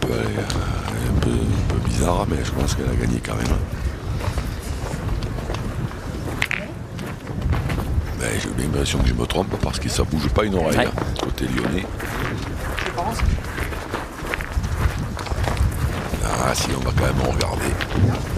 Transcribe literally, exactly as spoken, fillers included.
peu, euh, un peu, un peu bizarre, mais je pense qu'elle a gagné quand même. Ben, j'ai bien l'impression que je me trompe parce que ça bouge pas une oreille, Ouais. hein, côté lyonnais. Je pense. Ah si, on va quand même en regarder.